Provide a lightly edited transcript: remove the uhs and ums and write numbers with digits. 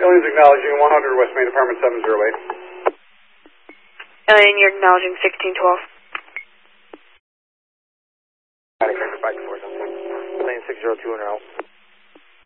Aliens acknowledging 100 West Main, Apartment 708. Alien, you're acknowledging 1612. Alien 602 en route.